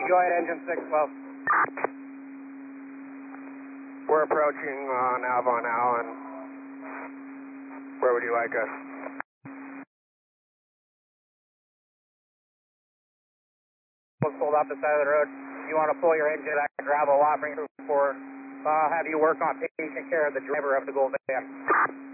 Go ahead, engine 612. We're approaching Navon now, and where would you like us? Let's pull off the side of the road. You want to pull your engine back, gravel lot, bring it forward. Have you work on patient care of the driver of the Gold Van.